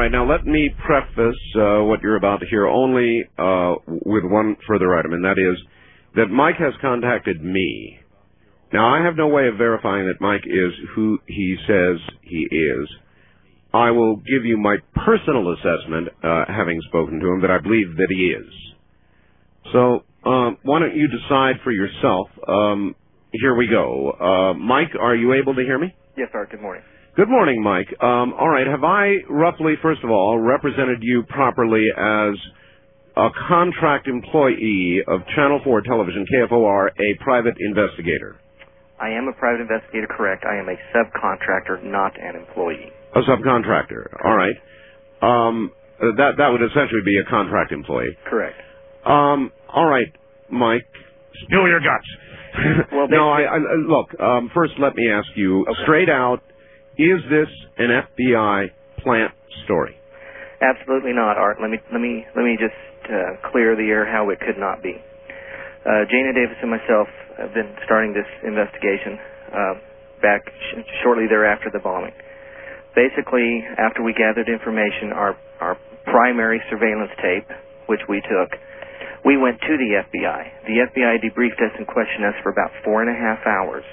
right, now let me preface what you're about to hear only with one further item, and that is that Mike has contacted me. Now, I have no way of verifying that Mike is who he says he is. I will give you my personal assessment, having spoken to him, that I believe that he is. So, why don't you decide for yourself? Here we go. Mike, are you able to hear me? Yes, sir. Good morning. Good morning, Mike. All right, have I roughly, first of all, represented you properly as a contract employee of Channel 4 Television, KFOR, a private investigator? I am a private investigator, correct. I am a subcontractor, not an employee. A subcontractor, all right. That would essentially be a contract employee. Correct. All right, Mike, spill your guts. Well, no, look, first let me ask you, straight out, is this an FBI plant story? Absolutely not, Art. Let me just clear the air how it could not be. Jana Davis and myself have been starting this investigation back shortly thereafter the bombing. Basically, after we gathered information, our primary surveillance tape, which we took, we went to the FBI. The FBI debriefed us and questioned us for about 4.5 hours.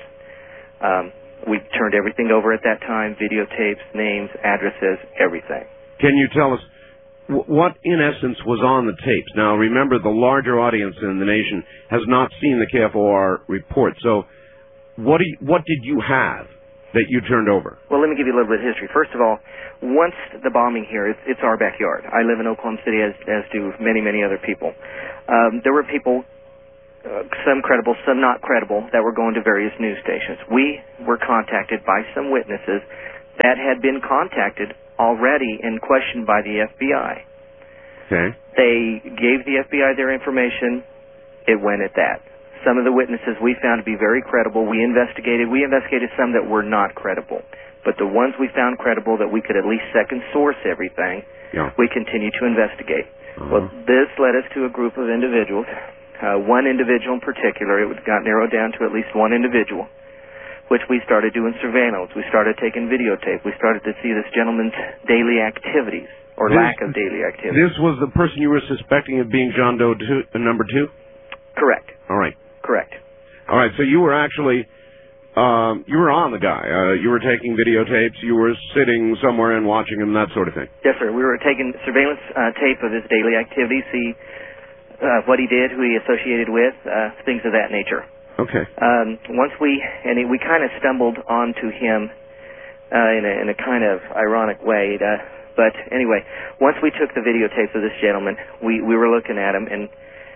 We turned everything over at that time, videotapes, names, addresses, everything. Can you tell us what, in essence, was on the tapes? Now, remember, the larger audience in the nation has not seen the KFOR report. So what did you have that you turned over? Well, let me give you a little bit of history. First of all, once the bombing here, it's our backyard. I live in Oklahoma City, as do many, many other people. There were people, some credible, some not credible, that were going to various news stations. We were contacted by some witnesses that had been contacted already and questioned by the FBI. Okay. They gave the FBI their information. It went at that. Some of the witnesses we found to be very credible. We investigated some that were not credible. But the ones we found credible that we could at least second source everything, we continued to investigate. Well, this led us to a group of individuals. One individual in particular, it got narrowed down to at least one individual, which we started doing surveillance. We started taking videotape. We started to see this gentleman's daily activities, or lack of daily activities. This was the person you were suspecting of being John Doe number 2? Correct. All right. Correct. All right, so you were actually, you were on the guy. You were taking videotapes. You were sitting somewhere and watching him, that sort of thing. Yes, sir. We were taking surveillance tape of his daily activities, see what he did, who he associated with, things of that nature. Okay. Once we kind of stumbled onto him in a kind of ironic way. But anyway, once we took the videotapes of this gentleman, we were looking at him, and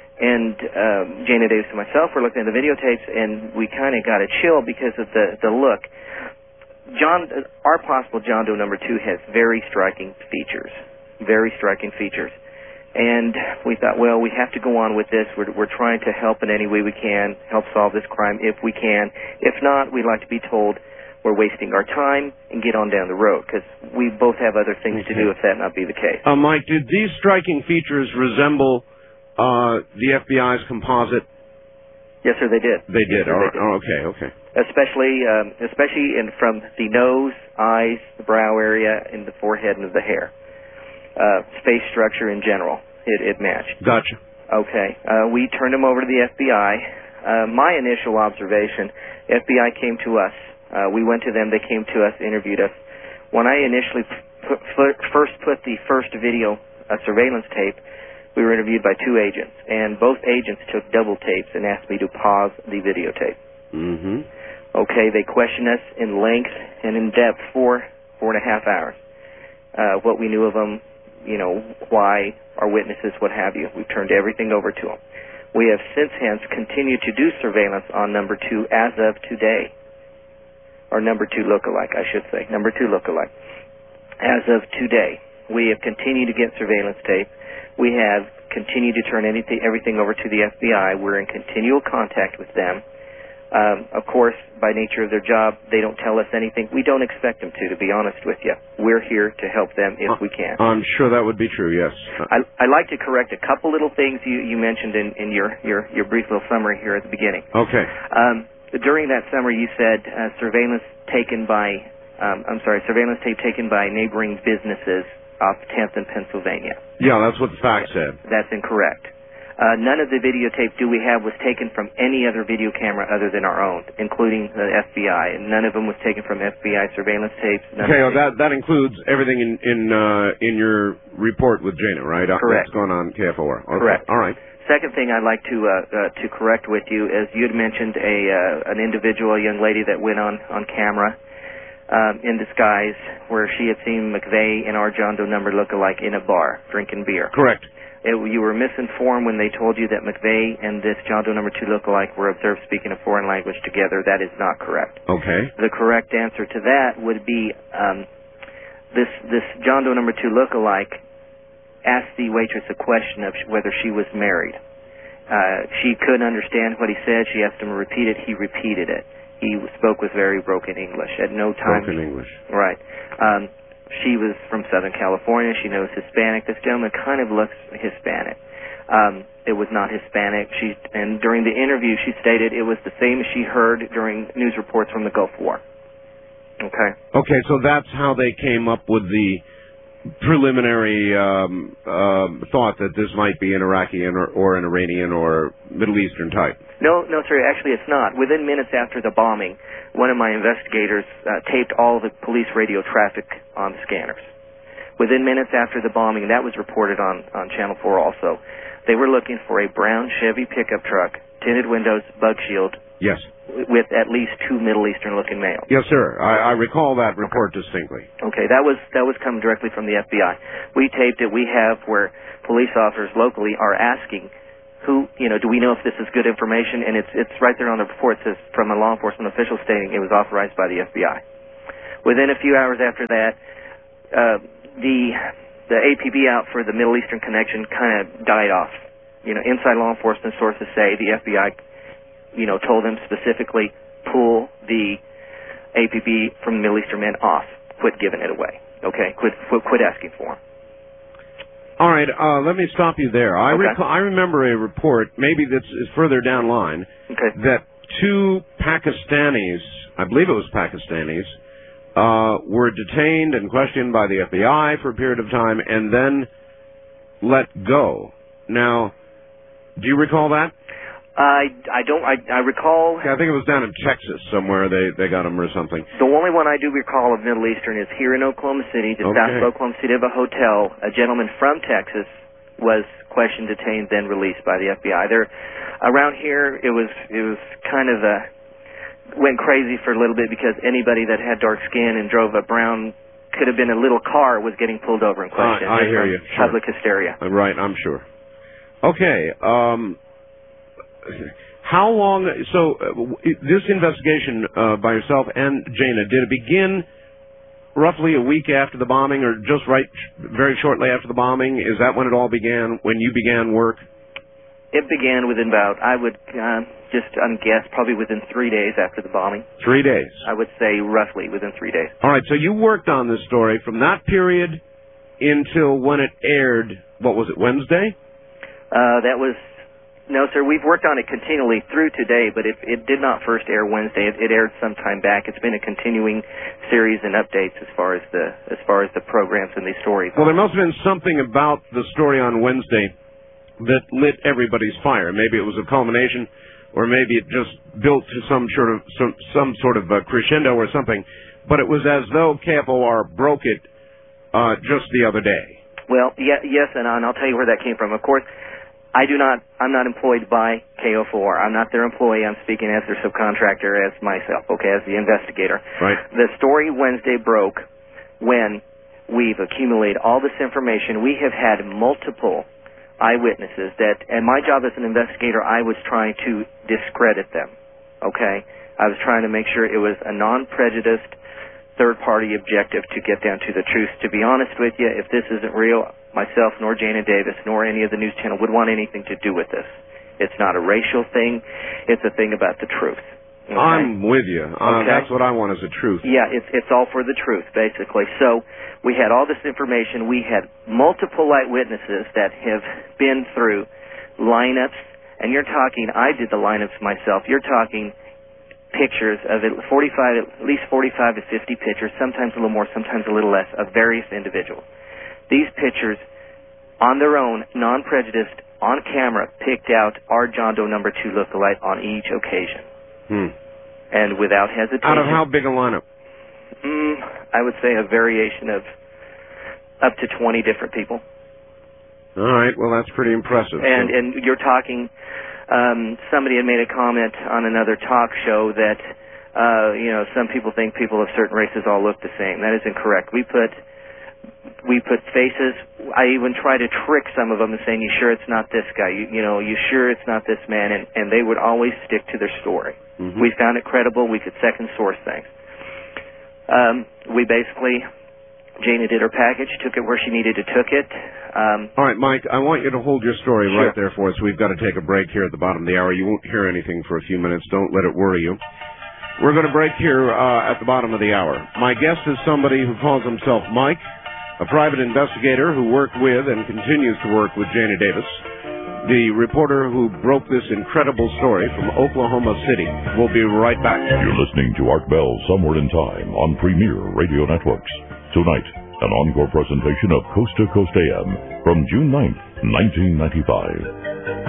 Jana Davis and myself were looking at the videotapes, and we kind of got a chill because of the look. Our possible John Doe number 2 has very striking features. Very striking features. And we thought, well, we have to go on with this. We're trying to help in any way we can, help solve this crime if we can. If not, we'd like to be told we're wasting our time and get on down the road, because we both have other things to do if that not be the case. Mike, did these striking features resemble the FBI's composite? Yes, sir, they did. They did. Yes, sir, oh, okay. Especially from the nose, eyes, the brow area, and the forehead and the hair. Face structure in general, it matched. Gotcha. Okay. We turned him over to the FBI. My initial observation, FBI came to us. We went to them. They came to us, interviewed us. When I initially first put the first video surveillance tape, we were interviewed by 2 agents, and both agents took double tapes and asked me to pause the videotape. Mm-hmm. Okay, they questioned us in length and in depth for 4.5 hours. What we knew of them, why, our witnesses, what have you. We've turned everything over to them. We have since hence continued to do surveillance on number 2 as of today. Or number 2 lookalike, I should say. Number 2 lookalike. As of today, we have continued to get surveillance tape. We have continued to turn everything over to the FBI. We're in continual contact with them. Of course, by nature of their job, they don't tell us anything. We don't expect them to be honest with you. We're here to help them if we can. I'm sure that would be true, yes. I'd like to correct a couple little things you mentioned in your brief little summary here at the beginning. Okay. During that summary, you said surveillance tape taken by neighboring businesses off 10th and Pennsylvania. Yeah, that's what the fax said. That's incorrect. None of the videotape we have was taken from any other video camera other than our own, including the FBI. And none of them was taken from FBI surveillance tapes. Okay, well, that includes everything in your report with Jana, right? Correct. That's going on KFOR. Okay. Correct. All right. Second thing I'd like to correct with you is you had mentioned an individual, a young lady that went on camera in disguise where she had seen McVeigh and our John Doe number look-alike in a bar drinking beer. Correct. You were misinformed when they told you that McVeigh and this John Doe number 2 look-alike were observed speaking a foreign language together. That is not correct. Okay. The correct answer to that would be this John Doe number 2 look-alike asked the waitress a question of whether she was married. She couldn't understand what he said. She asked him to repeat it. He repeated it. He spoke with very broken English. At no time... Broken English. Right. She was from Southern California. She knows Hispanic. This gentleman kind of looks Hispanic. It was not Hispanic. And during the interview, she stated it was the same as she heard during news reports from the Gulf War. Okay. Okay, so that's how they came up with the preliminary thought that this might be an Iraqi or an Iranian or Middle Eastern type. No, sir. Actually, it's not. Within minutes after the bombing, one of my investigators taped all the police radio traffic on the scanners. Within minutes after the bombing, that was reported on Channel 4 also. They were looking for a brown Chevy pickup truck, tinted windows, bug shield. Yes. With at least 2 Middle Eastern-looking males. Yes, sir. I recall that report distinctly. Okay, that was coming directly from the FBI. We taped it. We have where police officers locally are asking, do we know if this is good information? And it's right there on the report. It says from a law enforcement official stating it was authorized by the FBI. Within a few hours after that, the APB out for the Middle Eastern connection kind of died off. Inside law enforcement sources say the FBI told them specifically, pull the APB from the Middle Eastern men off. Quit giving it away. Okay? Quit asking for them. All right, let me stop you there. Okay. I remember a report, maybe this is further down line, okay, that 2 Pakistanis, I believe it was Pakistanis, were detained and questioned by the FBI for a period of time and then let go. Now, do you recall that? I don't. I recall. Yeah, I think it was down in Texas somewhere. They got him or something. The only one I do recall of Middle Eastern is here in Oklahoma City, just south of Oklahoma City, of a hotel. A gentleman from Texas was questioned, detained, then released by the FBI. Around here, it was kind of went crazy for a little bit because anybody that had dark skin and drove a brown, could have been a little car, was getting pulled over and questioned. I hear you. Sure. Public hysteria. Right, I'm sure. Okay. How long? So this investigation by yourself and Jana, did it begin roughly a week after the bombing, or just very shortly after the bombing? Is that when it all began? When you began work? It began within about, I would just guess, probably within 3 days after the bombing. 3 days. I would say roughly within 3 days. All right. So you worked on this story from that period until when it aired. What was it? Wednesday? That was. No, sir. We've worked on it continually through today, but it did not first air Wednesday. It aired some time back. It's been a continuing series and updates as far as the programs and the stories. Well, there must have been something about the story on Wednesday that lit everybody's fire. Maybe it was a culmination, or maybe it just built to some sort of crescendo or something. But it was as though KFOR broke it just the other day. Well, yes, and I'll tell you where that came from. Of course. I'm not employed by KFOR. I'm not their employee. I'm speaking as their subcontractor, as myself, okay, as the investigator. Right. The story Wednesday broke when we've accumulated all this information. We have had multiple eyewitnesses and my job as an investigator, I was trying to discredit them, okay? I was trying to make sure it was a non-prejudiced third-party objective to get down to the truth. To be honest with you, if this isn't real, myself nor Jana Davis nor any of the news channel would want anything to do with this. It's not a racial thing. It's a thing about the truth. Okay? I'm with you. Okay. That's what I want is the truth. Yeah, it's all for the truth, basically. So we had all this information. We had multiple eyewitnesses that have been through lineups, and you're talking, I did the lineups myself. You're talking pictures of at least 45 to 50 pictures, sometimes a little more, sometimes a little less, of various individuals. These pictures, on their own, non-prejudiced, on camera, picked out our John Doe number 2 lookalike on each occasion. And without hesitation. Out of how big a lineup? I would say a variation of up to 20 different people. All right, well, that's pretty impressive. And you're talking, somebody had made a comment on another talk show that, some people think people of certain races all look the same. That is incorrect. We put faces. I even try to trick some of them and saying, "You sure it's not this guy? You sure it's not this man?" And they would always stick to their story. We found it credible. We could second source things. We basically, Jana did her package, took it where she needed to took it. All right, Mike, I want you to hold your story Sure. right there for us. We've got to take a break here at the bottom of the hour. You won't hear anything for a few minutes. Don't let it worry you. We're going to break here at the bottom of the hour. My guest is somebody who calls himself Mike, a private investigator who worked with and continues to work with Jana Davis, the reporter who broke this incredible story from Oklahoma City. We'll be right back. You're listening to Art Bell Somewhere in Time on Premier Radio Networks. Tonight, an encore presentation of Coast to Coast AM from June 9th, 1995.